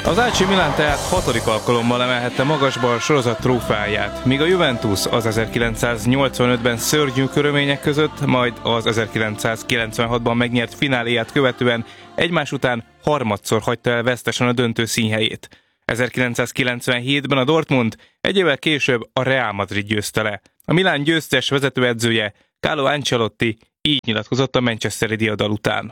Az AC Milan tehát 6. alkalommal emelhette magasba a sorozat trófeáját, míg a Juventus az 1985-ben szörnyű körülmények között, majd az 1996-ban megnyert fináléját követően egymás után harmadszor hagyta el vesztesen a döntő színhelyét. 1997-ben a Dortmund, egy évvel később a Real Madrid győzte le. A Milán győztes vezetőedzője, Carlo Ancelotti így nyilatkozott a manchesteri diadal után.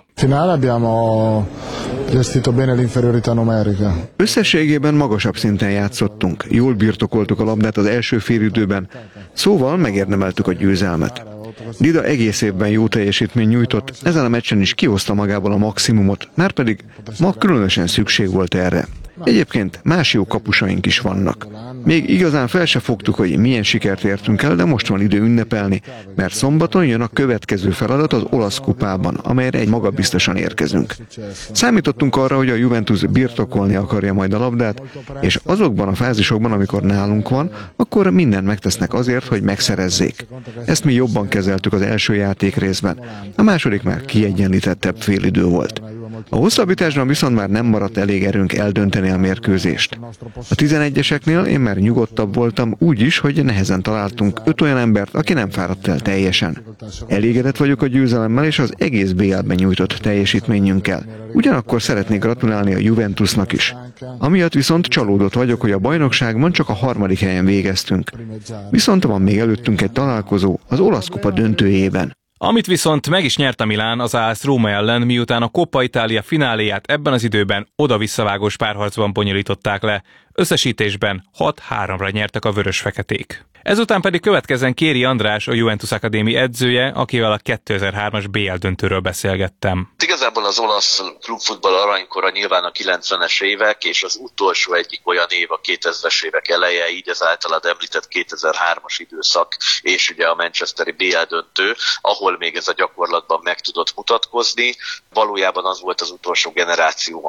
Összességében magasabb szinten játszottunk, jól birtokoltuk a labdát az első félidőben, szóval megérdemeltük a győzelmet. Dida egész évben jó teljesítmény nyújtott, ezen a meccsen is kihozta magából a maximumot, márpedig ma különösen szükség volt erre. Egyébként más jó kapusaink is vannak. Még igazán fel se fogtuk, hogy milyen sikert értünk el, de most van idő ünnepelni, mert szombaton jön a következő feladat az olasz kupában, amelyre egy magabiztosan érkezünk. Számítottunk arra, hogy a Juventus birtokolni akarja majd a labdát, és azokban a fázisokban, amikor nálunk van, akkor mindent megtesznek azért, hogy megszerezzék. Ezt mi jobban kezeltük az első játékrészben, a második már kiegyenlítettebb félidő volt. A hosszabbításban viszont már nem maradt elég erőnk eldönteni a mérkőzést. A 11-eseknél én már nyugodtabb voltam úgy is, hogy nehezen találtunk 5 olyan embert, aki nem fáradt el teljesen. Elégedett vagyok a győzelemmel és az egész BL-ben nyújtott teljesítményünkkel. Ugyanakkor szeretnék gratulálni a Juventusnak is. Amiatt viszont csalódott vagyok, hogy a bajnokságban csak a 3. helyen végeztünk. Viszont van még előttünk egy találkozó az olasz kupa döntőjében. Amit viszont meg is nyert a Milán az AS Róma ellen, miután a Coppa Italia fináléját ebben az időben oda-visszavágós párharcban bonyolították le. Összesítésben 6-3-ra nyertek a vörös-feketék. Ezután pedig következzen Kéri András, a Juventus Akadémi edzője, akivel a 2003-as BL döntőről beszélgettem. Igazából az olasz klubfutball aranykora nyilván a 90-es évek, és az utolsó egyik olyan év a 2000-es évek eleje, így az általad említett 2003-as időszak, és ugye a manchesteri BL döntő, ahol még ez a gyakorlatban meg tudott mutatkozni. Valójában az volt az utolsó generáció,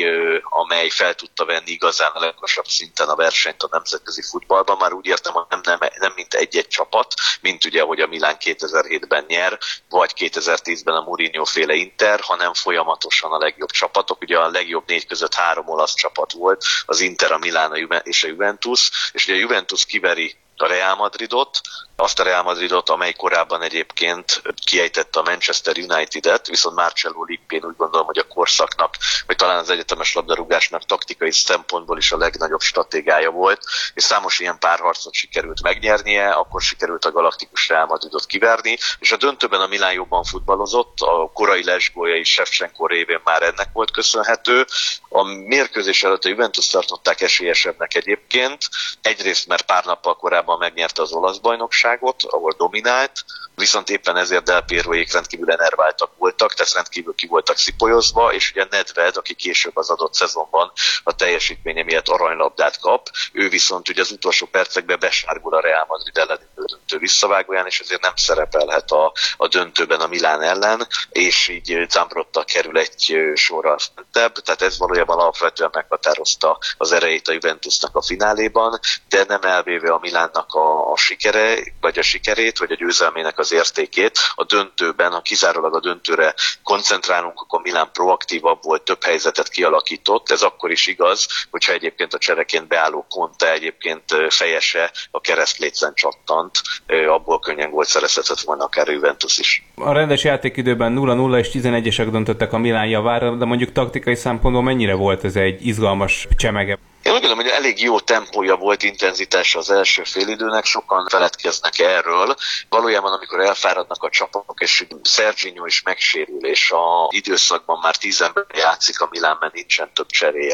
amely fel tudta venni igazán a legmagasabb szinten a versenyt a nemzetközi futballban. Már úgy értem, hogy nem mint egy-egy csapat, mint ugye, hogy a Milán 2007-ben nyer, vagy 2010-ben a Mourinho-féle Inter, hanem folyamatosan a legjobb csapatok. Ugye a legjobb 4 között 3 olasz csapat volt, az Inter, a Milán és a Juventus, és ugye a Juventus kiveri a Real Madridot, azt a Real Madridot, amely korábban egyébként kiejtette a Manchester United-et, viszont Marcello Lippén úgy gondolom, hogy a korszaknak, vagy talán az egyetemes labdarúgásnak taktikai szempontból is a legnagyobb stratégiája volt, és számos ilyen párharcot sikerült megnyernie, akkor sikerült a galaktikus Real Madridot kiverni, és a döntőben a Milán jobban futballozott, a korai lesgólyai Shevchenko révén már ennek volt köszönhető. A mérkőzés előtt a Juventus tartották esélyesebbnek egyébként, egyrészt mert pár nappal korábban megnyerte az olasz bajnokságot, ahol dominált, viszont éppen ezért Del Pieroék rendkívül enerváltak voltak, tehát rendkívül ki voltak szipolyozva, és ugye Nedved, aki később az adott szezonban a teljesítménye miatt aranylabdát kap, ő viszont ugye az utolsó percekben besárgul a Real Madrid elleni döntő visszavágóján, és ezért nem szerepelhet a döntőben a Milán ellen, és így Zambrotta kerül egy sorral fentebb, tehát ez valójában alapvetően meghatározta az erejét a Juventusnak a fináléban, de nem elvéve a Milánnak a sikere, vagy a sikerét, vagy a győzelmének az értékét. A döntőben, ha kizárólag a döntőre koncentrálunk, akkor Milán proaktívabb volt, több helyzetet kialakított. Ez akkor is igaz, hogyha egyébként a csereként beálló Conte egyébként fejese a keresztlécen csattant, abból könnyen gólt szerezhetett volna akár a Juventus is. A rendes játékidőben 0-0 és 11-esek döntöttek a Milán javára, de mondjuk taktikai szempontból mennyire volt ez egy izgalmas csemege? Én úgy gondolom, hogy elég jó tempója volt, intenzitása az első félidőnek, sokan feledkeznek erről. Valójában, amikor elfáradnak a csapatok, és Serginho is megsérül, és a időszakban már 10 ember játszik a Milánben, nincsen több cseréje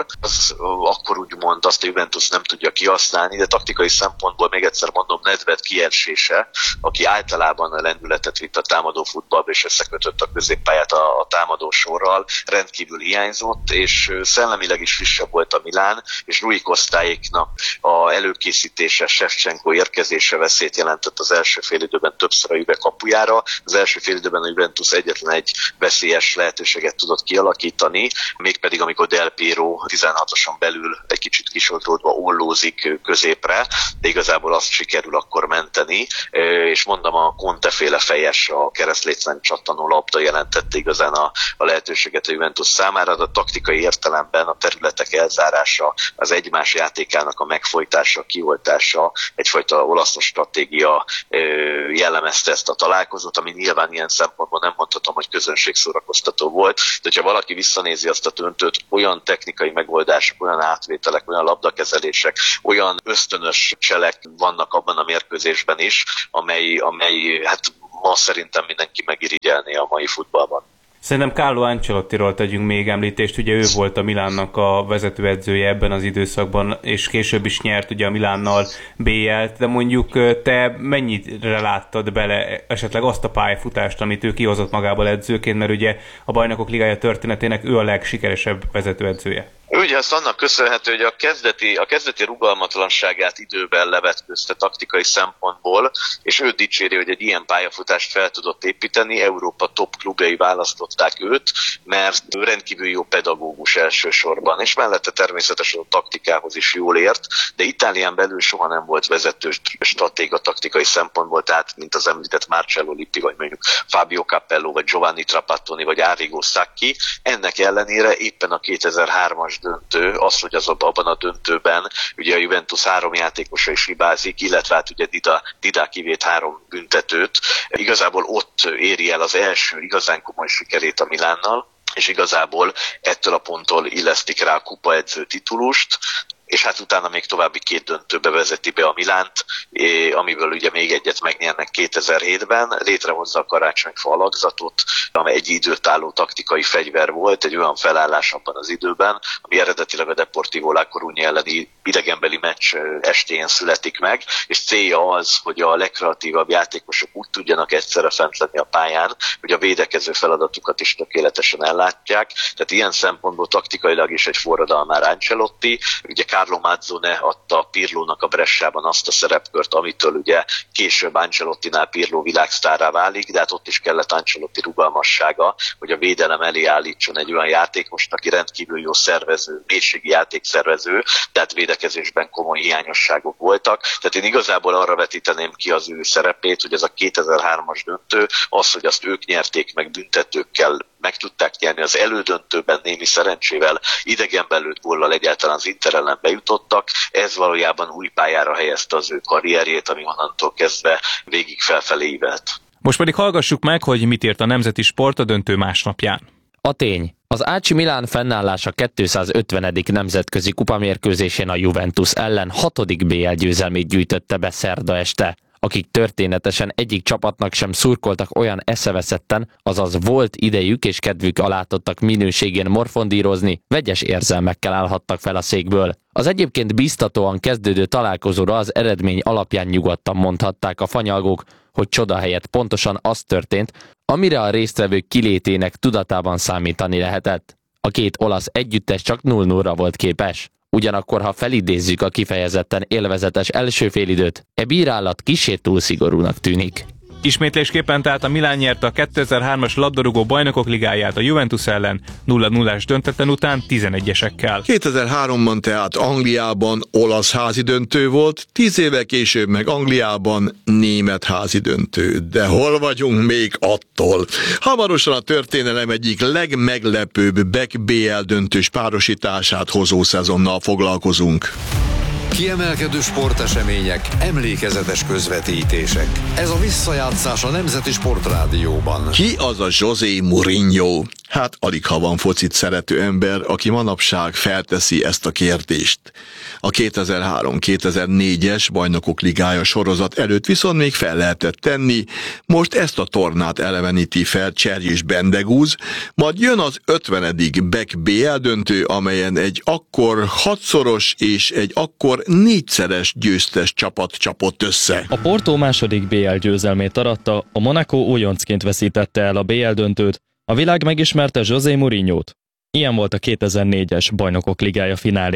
akkor úgymond azt a Juventus nem tudja kihasználni, de taktikai szempontból még egyszer mondom, Nedved kiesése, aki általában a lendületet vitt a támadó futballba, és összekötött a középpályát a támadó sorral, rendkívül hiányzott, és szellemileg is frissebb volt a Milán, és Rui Cosztáéknak a előkészítése, Shevchenko érkezése veszélyt jelentett az első félidőben többször a Juve kapujára. Az első félidőben a Juventus egyetlen egy veszélyes lehetőséget tudott kialakítani, mégpedig amikor Del Piero 16-oson belül egy kicsit kisoltódva ollózik középre, de igazából azt sikerül akkor menteni, és mondom, a Conte-féle fejes, a keresztlécen csattanó labda jelentette igazán a lehetőséget a Juventus számára, de a taktikai értelemben a területek elzárása, az egymás játékának a megfojtása, a kioltása, egyfajta olasz stratégia jellemezte ezt a találkozót, ami nyilván ilyen szempontból nem mondhatom, hogy közönségszórakoztató volt, de ha valaki visszanézi azt a döntőt, olyan technikai megoldások, olyan átvételek, olyan labdakezelések, olyan ösztönös cselek vannak abban a mérkőzésben is, amely hát ma szerintem mindenki megirigyelné a mai futballban. Szerintem Carlo Ancelottiról tegyünk még említést, ugye ő volt a Milánnak a vezetőedzője ebben az időszakban, és később is nyert ugye a Milánnal BL-t, de mondjuk te mennyire láttad bele esetleg azt a pályafutást, amit ő kihozott magából edzőként, mert ugye a Bajnokok Ligája történetének ő a legsikeresebb vezetőedzője. Ugye ezt annak köszönhető, hogy a kezdeti rugalmatlanságát időben levetközte taktikai szempontból, és ő dicséri, hogy egy ilyen pályafutást fel tudott építeni, Európa top klubjai választották őt, mert rendkívül jó pedagógus elsősorban, és mellette természetesen a taktikához is jól ért, de Itálián belül soha nem volt vezető stratéga taktikai szempontból, tehát mint az említett Marcello Lippi, vagy mondjuk Fabio Capello, vagy Giovanni Trapattoni, vagy Arrigo Sacchi. Ennek ellenére éppen a 2003-as döntő, az, hogy abban a döntőben ugye a Juventus 3 játékosa is hibázik, illetve hát ugye Dida kivét 3 büntetőt. Igazából ott éri el az első igazán komoly sikerét a Milánnal, és igazából ettől a ponttól illesztik rá a kupaedző titulust, és hát utána még további 2 döntőbe vezeti be a Milánt, amiből ugye még egyet megnyernek 2007-ben, létrehozza a karácsonyfa alakzatot, amely egy időtálló taktikai fegyver volt, egy olyan felállás abban az időben, ami eredetileg a Deportivo La Coruña elleni idegenbeli meccs estéjén születik meg, és célja az, hogy a legkreatívabb játékosok úgy tudjanak egyszerre fent lenni a pályán, hogy a védekező feladatukat is tökéletesen ellátják. Tehát ilyen szempontból taktikailag is egy forradalmár Ancelotti. Ugye Carlo Mazzone adta Pirlónak a Bressában azt a szerepkört, amitől ugye később Ancelottinál Pirlo világsztárrá válik, de hát ott is kellett Ancelotti rugalmassága, hogy a védelem elé állítson egy olyan játékost, aki rendkívül jó szervező, mélységi játékszervező, tehát védekezésben komoly hiányosságok voltak. Tehát én igazából arra vetíteném ki az ő szerepét, hogy ez a 2003-as döntő, az, hogy azt ők nyerték meg büntetőkkel, meg tudták nyerni az elődöntőben némi szerencsével, idegenben lőtt góllal egyáltalán az Inter ellen bejutottak, ez valójában új pályára helyezte az ő karrierjét, ami onnantól kezdve végig felfelé ívelt. Most pedig hallgassuk meg, hogy mit írt a Nemzeti Sport a döntő másnapján. A tény. Az AC Milan fennállása 250. nemzetközi kupamérkőzésén a Juventus ellen 6. BL győzelmét gyűjtötte be szerda este. Akik történetesen egyik csapatnak sem szurkoltak olyan eszeveszetten, azaz volt idejük és kedvük alátottak minőségén morfondírozni, vegyes érzelmekkel állhattak fel a székből. Az egyébként biztatóan kezdődő találkozóra az eredmény alapján nyugodtan mondhatták a fanyalgók, hogy csoda helyett pontosan az történt, amire a résztvevők kilétének tudatában számítani lehetett. A 2 olasz együttes csak 0-0-ra volt képes. Ugyanakkor, ha felidézzük a kifejezetten élvezetes első félidőt, e bírálat kissé túl szigorúnak tűnik. Ismétlésképpen tehát a Milán nyerte a 2003-as labdarúgó Bajnokok Ligáját a Juventus ellen 0-0-ás döntetlen után 11-esekkel. 2003-ban tehát Angliában olasz házi döntő volt, 10 évvel később meg Angliában német házi döntő. De hol vagyunk még attól? Hamarosan a történelem egyik legmeglepőbb BL döntős párosítását hozó szezonnal foglalkozunk. Kiemelkedő sportesemények, emlékezetes közvetítések. Ez a visszajátszás a Nemzeti Sportrádióban. Ki az a José Mourinho? Hát alig ha van focit szerető ember, aki manapság felteszi ezt a kérdést. A 2003-2004-es Bajnokok Ligája sorozat előtt viszont még fel lehetett tenni, most ezt a tornát eleveníti fel Cserjés Bendegúz, majd jön az 50. BL döntő, amelyen egy akkor 6-szoros és egy akkor 4-szeres győztes csapat csapott össze. A Porto második BL győzelmét aratta, a Monaco újoncként veszítette el a BL döntőt, a világ megismerte José Mourinhót. Ilyen volt a 2004-es Bajnokok Ligája finálé.